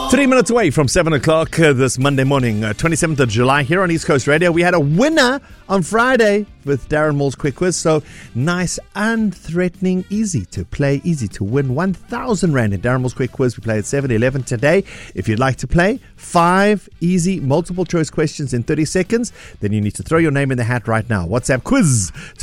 3 minutes away from 7 o'clock this Monday morning, 27th of July, here on East Coast Radio. We had a winner on Friday with Darren Moore's Quick Quiz. So nice, unthreatening, easy to play, easy to win. 1,000 Rand in Darren Moore's Quick Quiz. We play at 7:11 today. If you'd like to play 5 easy multiple choice questions in 30 seconds, then you need to throw your name in the hat right now. WhatsApp quiz to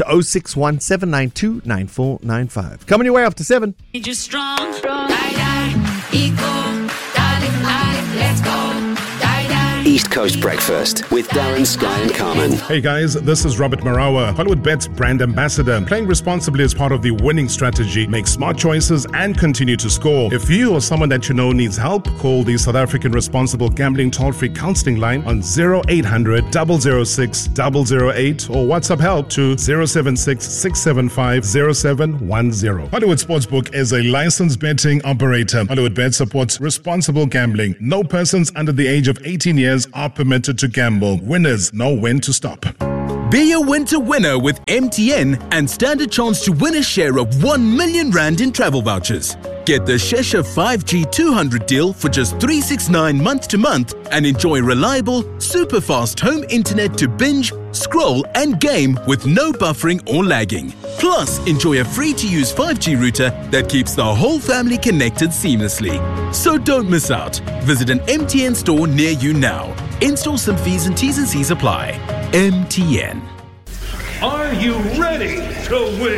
0617929495. Coming your way after 7. You're strong, equal, darling, let's go. East Coast Breakfast with Darren, Sky and Carmen. Hey guys, this is Robert Marawa, Hollywood Bet's brand ambassador. Playing responsibly as part of the winning strategy. Make smart choices and continue to score. If you or someone that you know needs help, call the South African Responsible Gambling Toll-Free Counselling Line on 0800 006 008 or WhatsApp help to 076 675 0710. Hollywood Sportsbook is a licensed betting operator. Hollywood Bet supports responsible gambling. No persons under the age of 18 years are permitted to gamble. Winners know when to stop. Be a winter winner with MTN and stand a chance to win a share of 1 million Rand in travel vouchers. Get the Shesha 5G 200 deal for just $369 month to month and enjoy reliable, super fast home internet to binge, scroll and game with no buffering or lagging. Plus, enjoy a free-to-use 5G router that keeps the whole family connected seamlessly. So don't miss out. Visit an MTN store near you now. Install some fees and T's and C's apply. MTN. Are you ready to win?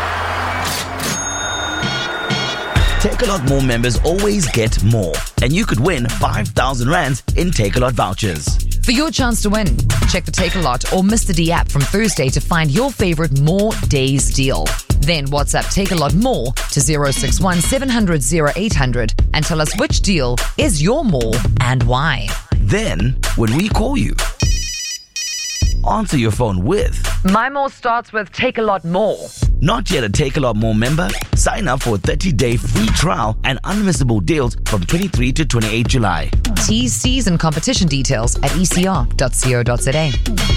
Takealot More members always get more, and you could win 5,000 Rands in Takealot vouchers. For your chance to win, check the Takealot or Mr. D app from Thursday to find your favorite More Days deal. Then WhatsApp Takealot More to 061 700 0800 and tell us which deal is your more and why. Then, when we call you, answer your phone with My More starts with Takealot More. Not yet a Takealot More member? Sign up for a 30-day free trial and unmissable deals from 23 to 28 July. T's, C's and competition details at ecr.co.za.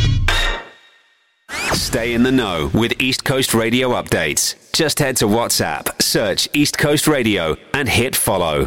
Stay in the know with East Coast Radio updates. Just head to WhatsApp, search East Coast Radio and hit follow.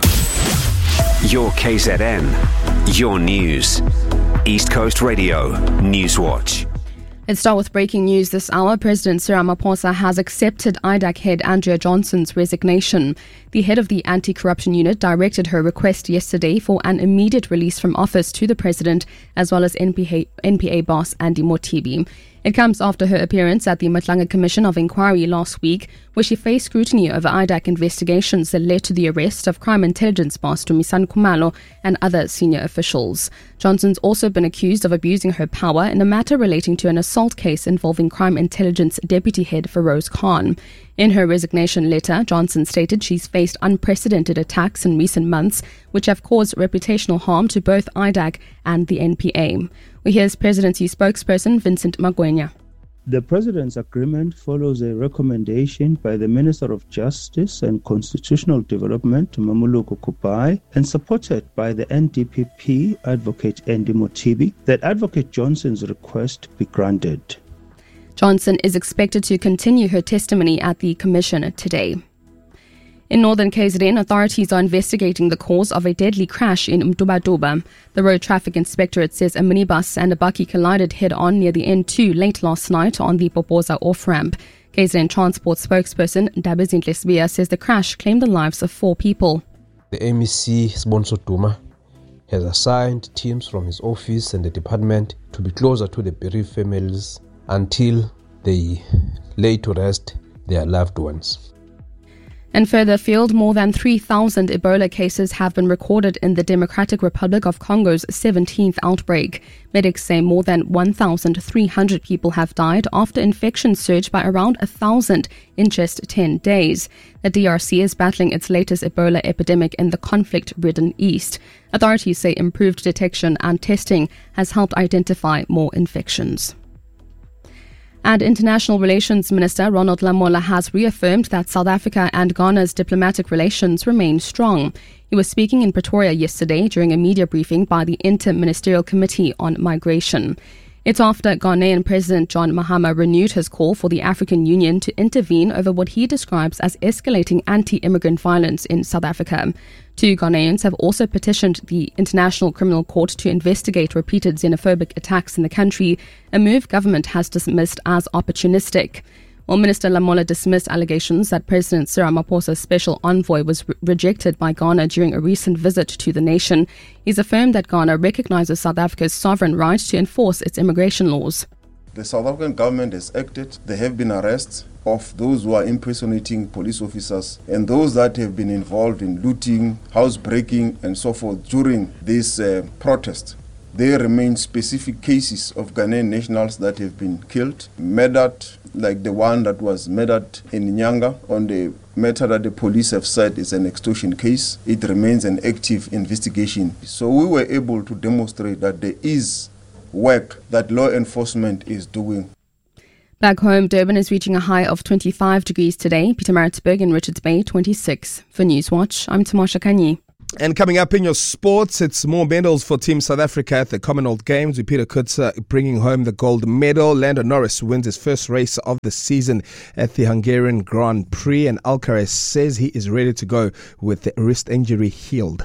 Your KZN, your news. East Coast Radio News Watch. Let's start with breaking news this hour. President Cyril Ramaphosa has accepted IDAC head Andrea Johnson's resignation. The head of the anti-corruption unit directed her request yesterday for an immediate release from office to the president, as well as NPA boss Andy Mothibi. It comes after her appearance at the Matlanga Commission of Inquiry last week, where she faced scrutiny over IDAC investigations that led to the arrest of crime intelligence boss Dumisani Khumalo and other senior officials. Johnson's also been accused of abusing her power in a matter relating to an assault case involving crime intelligence deputy head Feroz Khan. In her resignation letter, Johnson stated she's faced unprecedented attacks in recent months, which have caused reputational harm to both IDAC and the NPA. We hear presidency spokesperson Vincent Magwenya. The President's agreement follows a recommendation by the Minister of Justice and Constitutional Development, Mamuluko Kupai, and supported by the NDPP advocate Andy Mothibi, that Advocate Johnson's request be granted. Johnson is expected to continue her testimony at the Commission today. In northern KZN, authorities are investigating the cause of a deadly crash in Mtuba. The Road Traffic Inspectorate says a minibus and a bakkie collided head-on near the N2 late last night on the Popoza off-ramp. KZN Transport spokesperson Dabezintle Sibia says the crash claimed the lives of 4 people. The MEC, Sibonso Duma, has assigned teams from his office and the department to be closer to the bereaved families until they lay to rest their loved ones. And further afield, more than 3,000 Ebola cases have been recorded in the Democratic Republic of Congo's 17th outbreak. Medics say more than 1,300 people have died after infections surged by around 1,000 in just 10 days. The DRC is battling its latest Ebola epidemic in the conflict-ridden East. Authorities say improved detection and testing has helped identify more infections. And International Relations Minister Ronald Lamola has reaffirmed that South Africa and Ghana's diplomatic relations remain strong. He was speaking in Pretoria yesterday during a media briefing by the Inter-Ministerial Committee on Migration. It's after Ghanaian President John Mahama renewed his call for the African Union to intervene over what he describes as escalating anti-immigrant violence in South Africa. 2 Ghanaians have also petitioned the International Criminal Court to investigate repeated xenophobic attacks in the country, a move government has dismissed as opportunistic. Well, Minister Lamola dismissed allegations that President Cyril Ramaphosa's special envoy was rejected by Ghana during a recent visit to the nation. He's affirmed that Ghana recognizes South Africa's sovereign right to enforce its immigration laws. The South African government has acted. There have been arrests of those who are impersonating police officers and those that have been involved in looting, housebreaking and so forth during this protest. There remain specific cases of Ghanaian nationals that have been killed, murdered, like the one that was murdered in Nyanga on the matter that the police have said is an extortion case. It remains an active investigation. So we were able to demonstrate that there is work that law enforcement is doing. Back home, Durban is reaching a high of 25 degrees today. Pietermaritzburg and Richards Bay, 26. For Newswatch, I'm Tamasha Kanyi. And coming up in your sports, it's more medals for Team South Africa at the Commonwealth Games, with Peter Kutzer bringing home the gold medal. Lando Norris wins his first race of the season at the Hungarian Grand Prix, and Alcaraz says he is ready to go with the wrist injury healed.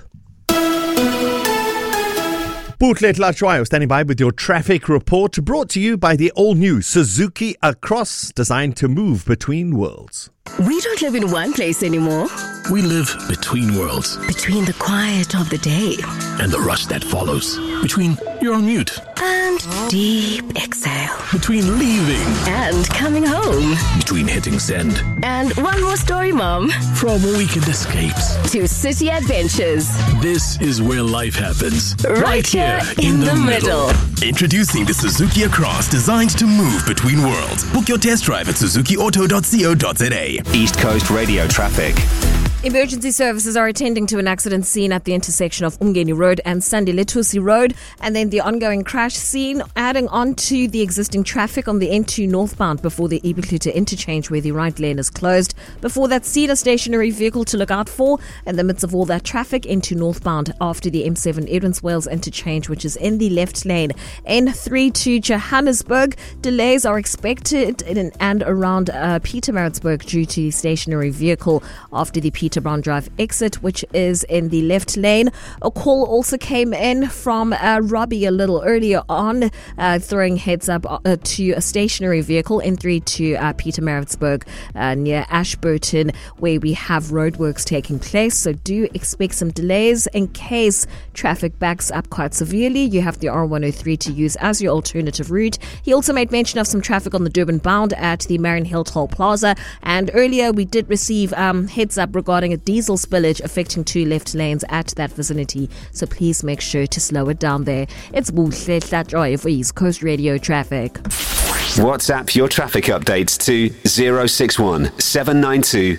Bootlet Lachwayo standing by with your traffic report, brought to you by the all-new Suzuki Across, designed to move between worlds. We don't live in one place anymore. We live between worlds. Between the quiet of the day and the rush that follows. Between you're on mute and deep exhale. Between leaving and coming home. Between hitting send and one more story, Mom. From weekend escapes to city adventures. This is where life happens. Right here in the middle. Introducing the Suzuki Across, designed to move between worlds. Book your test drive at suzukiauto.co.za. East Coast Radio traffic. Emergency services are attending to an accident scene at the intersection of Umgeni Road and Sandile Road, and then the ongoing crash scene, adding on to the existing traffic on the N2 northbound before the Ibukluta interchange where the right lane is closed. Before that, see a stationary vehicle to look out for. In the midst of all that traffic, N2 northbound after the M7 Edwins Wales interchange, which is in the left lane. N3 to Johannesburg, delays are expected in and around Pietermaritzburg due to the stationary vehicle after the Peter Brown Drive exit, which is in the left lane. A call also came in from Robbie a little earlier on, throwing heads up to a stationary vehicle N3 to Pietermaritzburg near Ashburton, where we have roadworks taking place. So do expect some delays in case traffic backs up quite severely. You have the R103 to use as your alternative route. He also made mention of some traffic on the Durban bound at the Marion Hill Toll Plaza, and earlier we did receive heads up regarding a diesel spillage affecting 2 left lanes at that vicinity, so please make sure to slow it down there. It's Buhle Tlatroy for East Coast Radio Traffic. WhatsApp your traffic updates to 061 792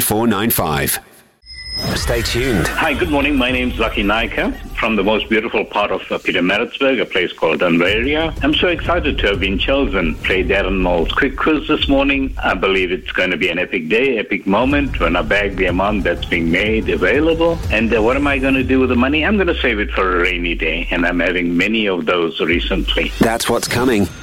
9495. Stay tuned. Hi, good morning. My name's Lucky Naika from the most beautiful part of Pietermaritzburg, a place called Dunveria. I'm so excited to have been chosen. Play Darren Moll's quick quiz this morning. I believe it's going to be an epic day, epic moment when I bag the amount that's being made available. And what am I going to do with the money? I'm going to save it for a rainy day, and I'm having many of those recently. That's what's coming